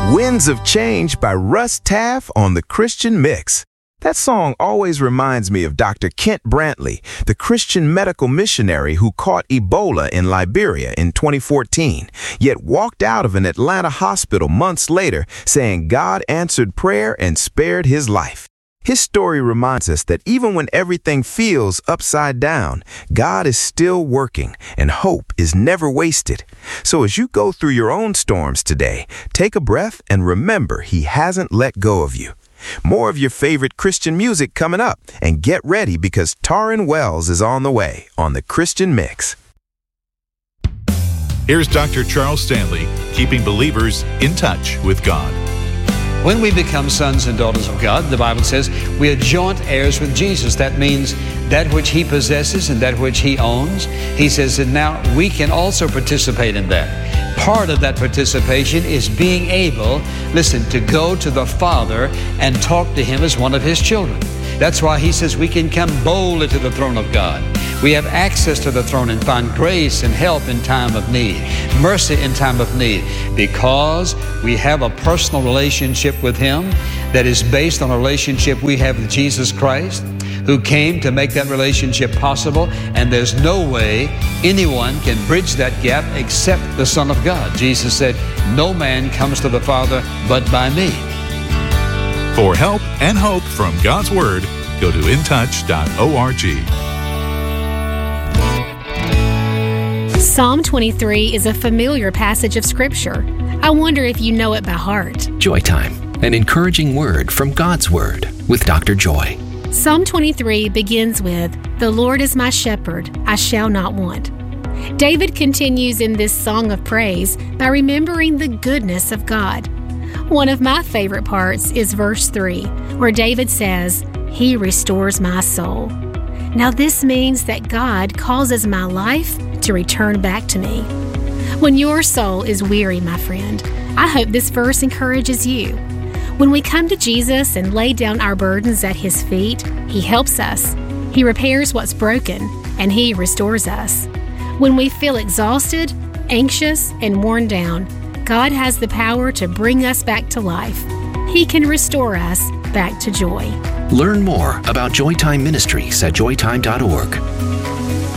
Winds of Change by Russ Taff on the Christian Mix. That song always reminds me of Dr. Kent Brantley, the Christian medical missionary who caught Ebola in Liberia in 2014, yet walked out of an Atlanta hospital months later saying God answered prayer and spared his life. His story reminds us that even when everything feels upside down, God is still working and hope is never wasted. So as you go through your own storms today, take a breath and remember He hasn't let go of you. More of your favorite Christian music coming up, and get ready because Taryn Wells is on the way on the Christian Mix. Here's Dr. Charles Stanley, keeping believers in touch with God. When we become sons and daughters of God, the Bible says we are joint heirs with Jesus. That means that which He possesses and that which He owns. He says that now we can also participate in that. Part of that participation is being able, listen, to go to the Father and talk to Him as one of His children. That's why He says we can come boldly to the throne of God. We have access to the throne and find grace and help in time of need, mercy in time of need, because we have a personal relationship with Him that is based on a relationship we have with Jesus Christ, who came to make that relationship possible, and there's no way anyone can bridge that gap except the Son of God. Jesus said, "No man comes to the Father but by me." For help and hope from God's Word, go to intouch.org. Psalm 23 is a familiar passage of Scripture. I wonder if you know it by heart. Joy Time, an encouraging word from God's Word with Dr. Joy. Psalm 23 begins with, "The Lord is my shepherd, I shall not want." David continues in this song of praise by remembering the goodness of God. One of my favorite parts is verse 3, where David says, "He restores my soul." Now this means that God causes my life to return back to me. When your soul is weary, my friend, I hope this verse encourages you. When we come to Jesus and lay down our burdens at His feet, He helps us. He repairs what's broken, and He restores us. When we feel exhausted, anxious, and worn down, God has the power to bring us back to life. He can restore us back to joy. Learn more about Joy Time Ministries at joytime.org.